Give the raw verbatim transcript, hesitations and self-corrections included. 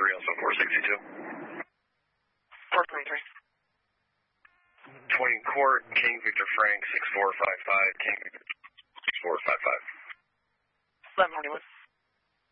three, also four sixty-two. four twenty-three. Twain Court, King Victor Frank, six four five five, King Victor six four five five. eleven forty-one.